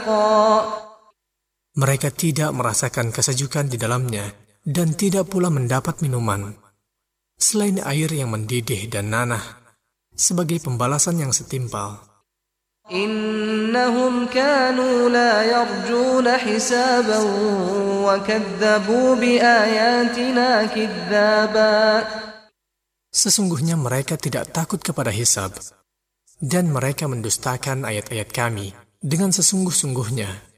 مذاقا Mereka tidak merasakan kesejukan di dalamnya dan tidak pula mendapat minuman selain air yang mendidih dan nanah sebagai pembalasan yang setimpal. إنهم كانوا لا يرجون حسابا وكذبوا بآياتنا كذابا Sesungguhnya mereka tidak takut kepada hisab dan mereka mendustakan ayat-ayat kami dengan sesungguh-sungguhnya.